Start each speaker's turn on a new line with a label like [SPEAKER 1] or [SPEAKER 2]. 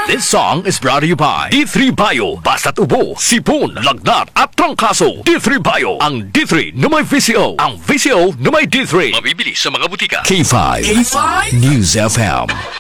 [SPEAKER 1] This song is brought to you by D3 Bio. Basta't ubo, sipon, lagnat at trangkaso. D3 Bio. Ang D3 na may VCO. Ang VCO na may D3. Mabibili sa mga butika. K5 News FM.